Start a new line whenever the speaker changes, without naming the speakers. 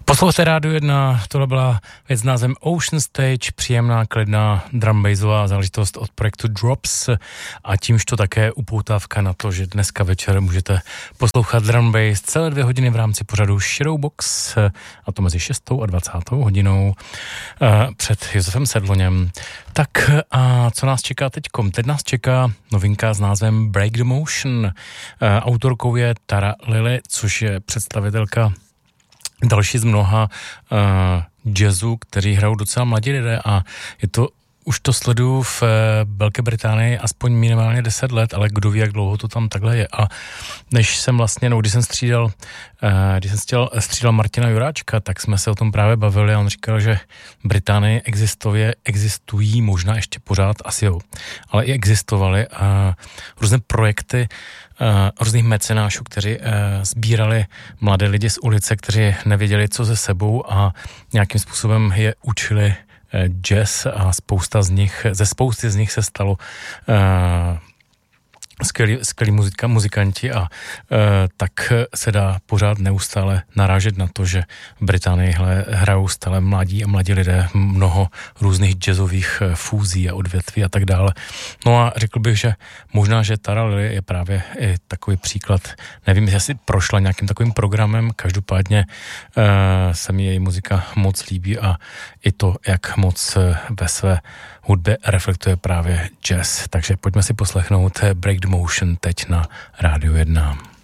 Poslouchejte Rádio 1, tohle byla věc s názvem Ocean Stage, příjemná, klidná drumbassová záležitost od projektu Drops a tímž to také upoutávka na to, že dneska večer můžete poslouchat drumbass celé 2 hodiny v rámci pořadu Shadowbox, a to mezi 6. a 20. hodinou před Josefem Sedloněm. Tak a co nás čeká teďkom? Teď nás čeká novinka s názvem Break the Motion. Autorkou je Tara Lily, což je představitelka další z mnoha jazzu, kteří hrajou docela mladí lidé a už to sleduju v Velké Británii aspoň minimálně 10 let, ale kdo ví, jak dlouho to tam takhle je. A když jsem střídal Martina Juráčka, tak jsme se o tom právě bavili a on říkal, že v Británii existují možná ještě pořád, asi jo, ale i existovaly různé projekty různých mecenášů, kteří sbírali mladé lidi z ulice, kteří nevěděli, co se sebou a nějakým způsobem je učili jazz a ze spousty z nich se stalo skvělí muzikanti a tak se dá pořád neustále narážet na to, že v Británii hrajou stále mladí lidé mnoho různých jazzových fúzí a odvětví a tak dále. No a řekl bych, že možná, že Tara Lily je právě i takový příklad. Nevím, jestli prošla nějakým takovým programem, každopádně se mi její muzika moc líbí a i to, jak moc ve své hudbě reflektuje právě jazz. Takže pojďme si poslechnout Break the Motion teď na Rádiu 1.